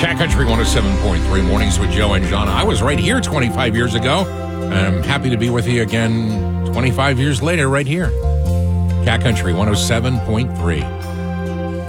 Cat Country 107.3 Mornings with Joe and John. I was right here 25 years ago. I'm happy to be with you again 25 years later right here. Cat Country 107.3.